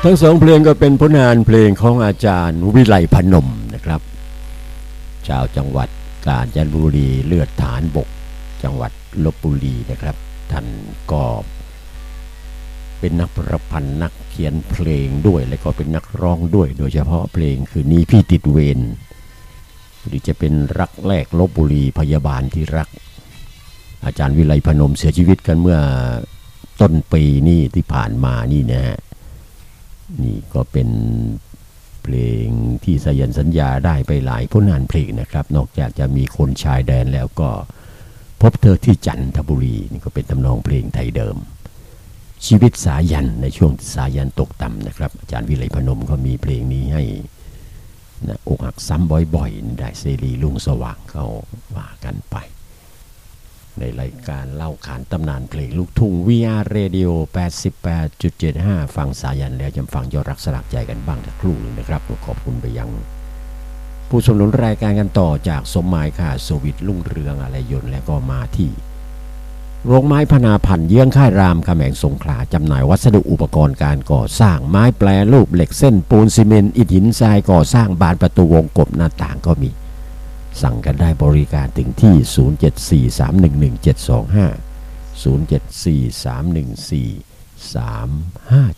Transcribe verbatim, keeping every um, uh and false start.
ทั้งสองเพลงก็เป็นผลงานเพลงของอาจารย์วิไลพนมนะครับชาวจังหวัดกาญจนบุรีเลือดฐานบกจังหวัดลพบุรีนะครับท่านก็เป็นนักประพันธ์นักเขียนเพลงด้วยและก็เป็นนักร้องด้วยโดยเฉพาะเพลงคืนนี้พี่ติดเวรหรือจะเป็นรักแรกลพบุรีพยาบาลที่รักอาจารย์วิไลพนมเสียชีวิตกันเมื่อต้นปีนี้ที่ผ่านมานี่นะฮะนี่ก็เป็นเพลงที่สายันสัญญาได้ไปหลายผลงานเพลงนะครับนอกจากจะมีคนชายแดนแล้วก็พบเธอที่จันทบุรีนี่ก็เป็นทำนองเพลงไทยเดิมชีวิตสายันในช่วงสายันตกต่ำนะครับอาจารย์วิไลพนมเขามีเพลงนี้ให้นะอกหักซ้ำบ่อยๆได้เสรีลุงสว่างเขาว่ากันไปในรายการเล่าขานตำนานเพลงลูกทุ่ง วี อาร์ Radio แปดสิบแปดจุดเจ็ดห้า ฟังสายันแล้วจะฟังยอดรักสลักใจกันบ้างสักครู่นึงนะครับขอบคุณไปยังผู้สนับสนุนรายการกันต่อจากสมหมายค่ะโซวิตรุ่งเรืองอะไรยนต์แล้วก็มาที่โรงไม้พนาพันธ์เยื้องค่ายรามคำแหงสงขลาจำหน่ายวัสดุอุปกรณ์การก่อสร้างไม้แปรรูปเหล็กเส้นปูนซีเมนต์อิฐหินทรายก่อสร้างบานประตูวงกบหน้าต่างก็มีสั่งกันได้บริการถึงที่ ศูนย์ เจ็ด สี่ สาม หนึ่ง หนึ่ง เจ็ด สอง ห้า ศูนย์ เจ็ด สี่ สาม หนึ่ง สี่ สาม ห้า